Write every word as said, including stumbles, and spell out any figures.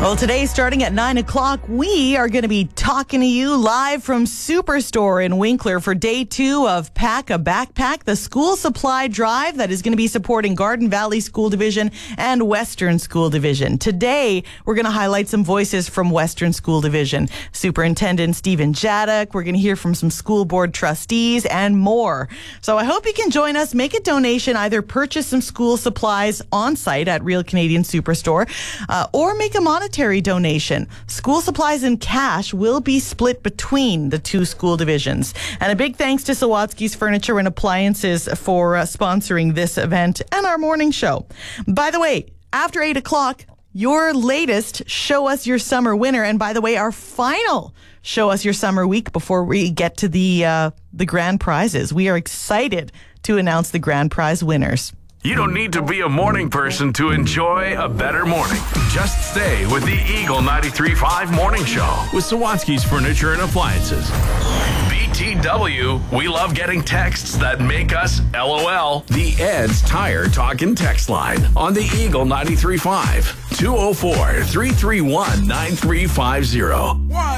Well, today, starting at nine o'clock, we are going to be talking to you live from Superstore in Winkler for day two of Pack a Backpack, the school supply drive that is going to be supporting Garden Valley School Division and Western School Division. Today, we're going to highlight some voices from Western School Division. Superintendent Stephen Jaddock, we're going to hear from some school board trustees and more. So I hope you can join us, make a donation, either purchase some school supplies on site at Real Canadian Superstore, uh, or make a monetary donation. School supplies and cash will be split between the two school divisions. And a big thanks to Sawatsky's Furniture and Appliances for uh, sponsoring this event and our morning show. By the way, after eight o'clock, your latest Show Us Your Summer winner. And by the way, our final Show Us Your Summer week before we get to the uh, the grand prizes. We are excited to announce the grand prize winners. You don't need to be a morning person to enjoy a better morning. Just stay with the Eagle ninety-three point five Morning Show with Sawatsky's Furniture and Appliances. B T W, we love getting texts that make us LOL. The Ed's Tire Talk and Text Line on the Eagle ninety-three point five. two oh four, three three one, nine three five zero.